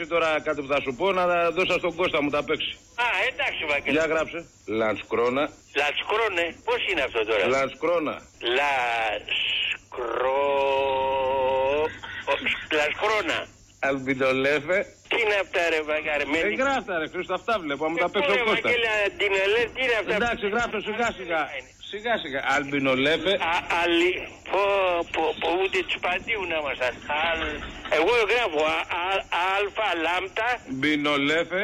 πει τώρα κάτι που θα σου πω, να τα δώσα στον Κώστα μου τα παίξει. Α, εντάξει, Βαγγέλη. Για γράψε. Λανσκρόνα. Λανσκρόνε, πώς είναι αυτό τώρα? Λανσκρόνα. Λανσκρόνα. Αλμπιντολέφε. Τι είναι αυτά, ρε Βαγγέλη? Γράφτα, ρε Χρήστο, αυτά βλέπω. Αν μου τα παίξει ο Κώστα. Τι είναι αυτά? Εντάξει, γράφτε σιγά σιγά. Σιγά σιγά. Αλμπινολέφε. Ούτε τσπαντίου να ήμασταν. Εγώ γράφω αλφα λάμπτα. Μπινολέφε.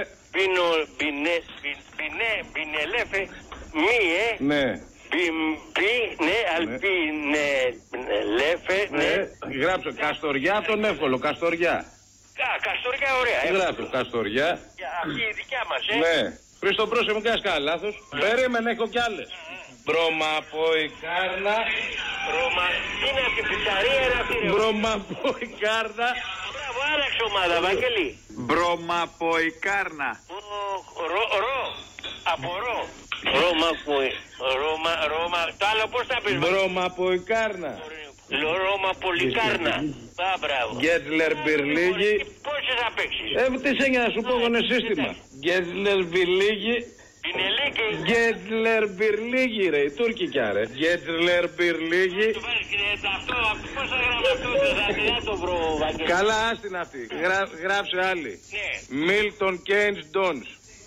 Μπινελέφε. Μη, Ναι. Ναι, αλπινελέφε. Ναι. Γράψε Καστοριά, τον εύκολο. Καστοριά. Καστοριά, ωραία. Γράψε Καστοριά. Αυτή η δικιά μας, Ναι. Χρήστο, πρόσεχε, μου κάνεις κανένα λάθος. Περίμενε, έχω κι άλλες. Μπρομαποϊκάρνα. Τι είναι αυτή η πιτσαρία, ρε φίλε? Μπρομαποϊκάρνα. Μπράβο, άλλαξε ομάδα, Βαγγέλη. Μπρομαποϊκάρνα. Από ρο. Ρώμα. Το άλλο πώς θα πεις? Μπρομαποϊκάρνα. Ρώμα πολυκάρνα. Α, μπράβο. Γκέτλερ Μπυρλίγη. Πόσες θα παίξεις? Τι σε να σου πω, εγώ είναι σύστημα. Γκέτλερ Μπυρλίγη. Πινελίκη. Γκέτλερ Μπυρλίγη, ρε. Τούρκικιά, ρε. Γκέτλερ Μπυρλίγη. Αυτό, πώς θα γράφω αυτό? Δεν το βρω, Βαγγέλη. Καλά, άστην αυτή. Γράψε άλλη. Μίλτον Κέινς Ντόνς.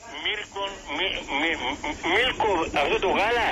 Μίλκο, αυτό το γάλα.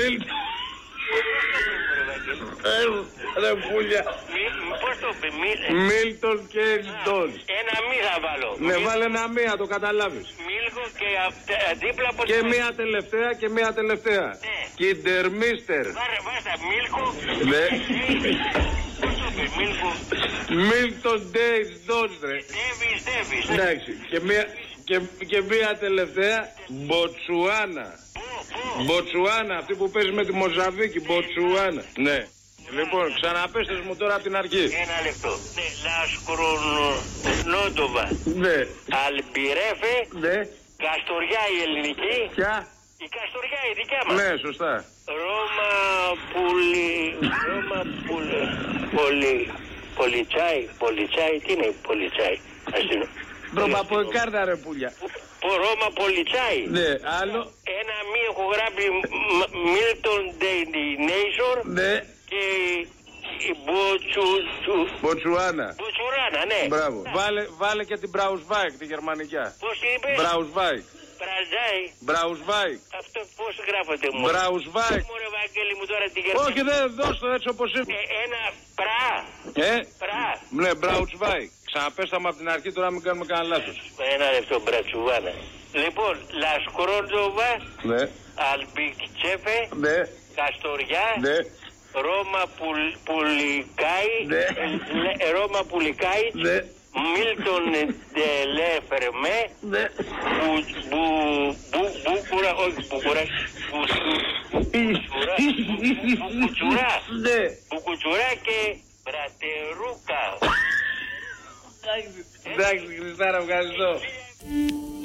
Ρε πουλια. Πώς το πει? Μίλτον Κέινς Ντόνς. Ένα μη θα βάλω. Ναι, βάλε ένα μία, το καταλάβεις. Μίλκο και δίπλα πώς... Και μία τελευταία και μία τελευταία. Κιντερμίστερ. Βάστα, Μίλκο. Ναι. Πώς το πει? Μίλκο. Μίλτον Κέινς Ντόνς, ρε. Ντέβις. Εντάξει, και μία τελευταία. Μποτσουάνα. Μποτσουάνα, αυτή που παίζει με τη Μοζαβίκη. Μποτσουάνα. Ναι. Λοιπόν, ξαναπέστε μου τώρα από την αρχή. Ένα λεπτό. Ναι, Λασκρονότοβα. Ναι. Αλμπιρέφε. Ναι. Καστοριά η ελληνική. Ποια? Η Καστοριά η δικιά μας. Ναι, σωστά. Πολιτσάι, τι είναι πολιτσάι? Μπρομαποϊκάρνα, ρε πουλια. Ρώμα πολιτσάι. Ναι, άλλο. Ένα μη έχω γράψει Μίλτον Ντέινέισορ. Ναι. Και η Μποτσουάνα. Μποτσουράνα, ναι. Μπράβο. Βάλε και την Μπραουσβάικ, τη γερμανικιά. Πώς είπε? Μπραουσβάικ. Πραζάι. Μπραουσβάικ. Αυτό πώς γράφεται μου? Μπραουσβάικ. Μωρέ Βαγγέλη μου τώρα τη γερμανική. Όχι, δεν δώσ' το έτσι όπως είναι. Ένα πρά. Πρά. Ναι, Μπραουσβάικ. Ξαναπέστα μου από την αρχή, τώρα μην κάνουμε κανένα λάθος. Ένα λεπτό, Μπρατσουβάνα. Λοιπόν, Λασκρόντοβα. Ναι. Αλμπικτσέφε. Ναι. Καστοριά. Ναι. Ρώμα Πουλικάι. Ναι. Ρώμα Πουλικάι. Ναι. Μίλτον Ντελέφερμέ. Ναι. Μπούκουρα, όχι Μπούκουρα. Μπουκουτσουρά. Ναι. Μπουκουτσουρά και Μπρατερούκα. Εντάξει, Χριστάρα, ευχαριστώ.